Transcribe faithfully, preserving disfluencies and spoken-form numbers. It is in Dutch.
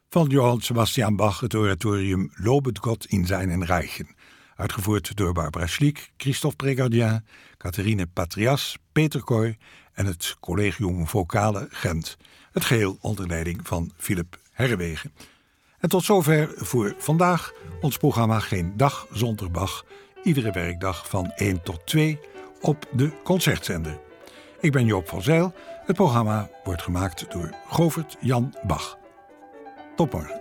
Van Johann Sebastian Bach het oratorium Lobet Gott in seinen Reichen. Uitgevoerd door Barbara Schliek, Christophe Prégardien, Catherine Patrias, Peter Kooi en het Collegium Vocale Gent. Het geheel onder leiding van Philip Herrewegen. En tot zover voor vandaag ons programma Geen Dag Zonder Bach. Iedere werkdag van één tot twee op de Concertzender. Ik ben Joop van Zijl. Het programma wordt gemaakt door Govert Jan Bach. Tot morgen.